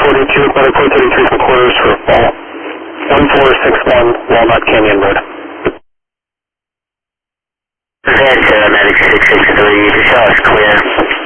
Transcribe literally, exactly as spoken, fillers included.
forty-two, weather code thirty-three for quarters for fall. one four six one Walnut Canyon Road. Advance, uh, Medic six six three, just saw us clear.